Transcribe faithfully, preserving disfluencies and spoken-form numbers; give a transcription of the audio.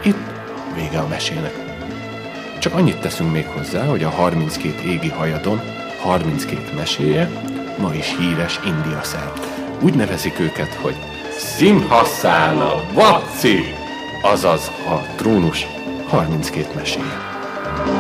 Itt vége a mesének. Csak annyit teszünk még hozzá, hogy a harminckét égi hajadon harminckét meséje ma is híres India szerte. Úgy nevezik őket, hogy Szimhaszána Vaci, azaz a trónus harminckét meséje.